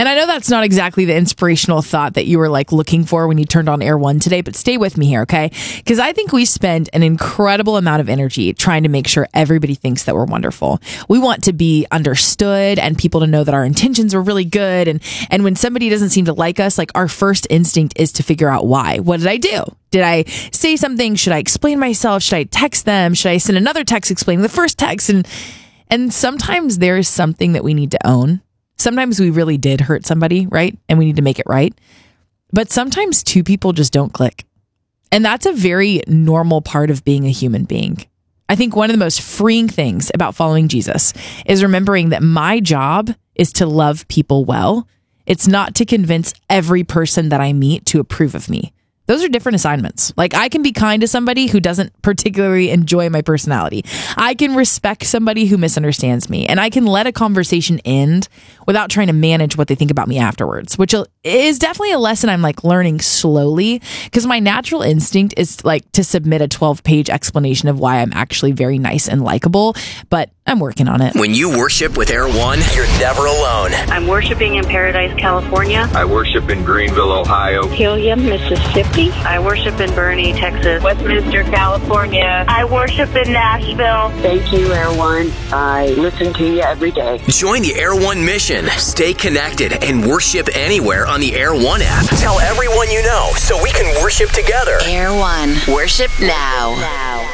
And I know that's not exactly the inspirational thought that you were like looking for when you turned on Air One today, but stay with me here, okay? Because I think we spend an incredible amount of energy trying to make sure everybody thinks that we're wonderful. We want to be understood and people to know that our intentions are really good. And when somebody doesn't seem to like us, like our first instinct is to figure out why. What did I do? Did I say something? Should I explain myself? Should I text them? Should I send another text explaining the first text? And sometimes there is something that we need to own. Sometimes we really did hurt somebody, right? And we need to make it right. But sometimes two people just don't click. And that's a very normal part of being a human being. I think one of the most freeing things about following Jesus is remembering that my job is to love people well. It's not to convince every person that I meet to approve of me. Those are different assignments. Like I can be kind to somebody who doesn't particularly enjoy my personality. I can respect somebody who misunderstands me, and I can let a conversation end without trying to manage what they think about me afterwards, which is definitely a lesson I'm like learning slowly, because my natural instinct is like to submit a 12-page explanation of why I'm actually very nice and likable, but I'm working on it. When you worship with Air One, you're never alone. I'm worshiping in Paradise, California. I worship in Greenville, Ohio. Helium, Mississippi. I worship in Bernie, Texas. Westminster, California. I worship in Nashville. Thank you, Air One. I listen to you every day. Join the Air One mission. Stay connected and worship anywhere on the Air One app. Tell everyone you know so we can worship together. Air One. Worship now.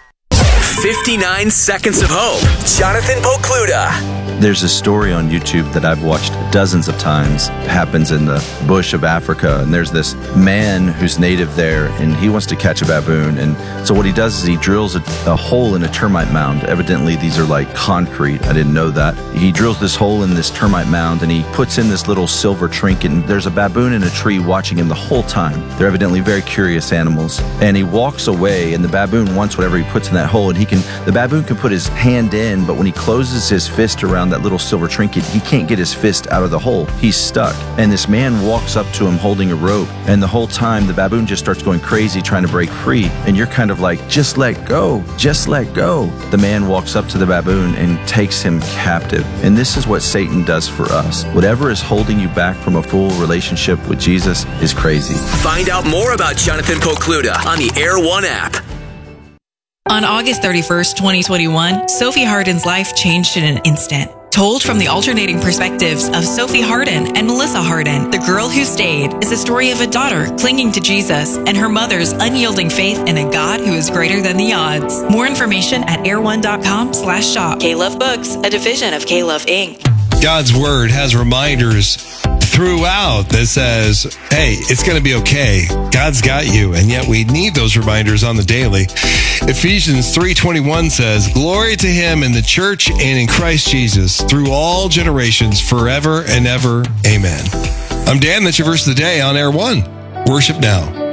59 Seconds of Hope. Jonathan Pokluda. There's a story on YouTube that I've watched dozens of times. It happens in the bush of Africa, and there's this man who's native there, and he wants to catch a baboon. And so what he does is he drills a hole in a termite mound. Evidently, these are like concrete. I didn't know that. He drills this hole in this termite mound, and he puts in this little silver trinket, and there's a baboon in a tree watching him the whole time. They're evidently very curious animals. And he walks away, and the baboon wants whatever he puts in that hole, and the baboon can put his hand in, but when he closes his fist around that little silver trinket, he can't get his fist out of the hole. He's stuck. And this man walks up to him holding a rope, and the whole time the baboon just starts going crazy trying to break free. And you're kind of like, just let go, just let go. The man walks up to the baboon and takes him captive. And this is what Satan does for us. Whatever is holding you back from a full relationship with Jesus is crazy. Find out more about Jonathan Pokluda on the Air One app. On August 31st, 2021, Sophie Harden's life changed in an instant. Told from the alternating perspectives of Sophie Harden and Melissa Harden, The Girl Who Stayed is a story of a daughter clinging to Jesus and her mother's unyielding faith in a God who is greater than the odds. More information at air1.com/shop. K-Love Books, a division of K-Love Inc. God's Word has reminders throughout that says, hey, it's going to be okay. God's got you. And yet we need those reminders on the daily. Ephesians 3:21 says, glory to him in the church and in Christ Jesus through all generations forever and ever. Amen. I'm Dan. That's your verse of the day on Air One. Worship now.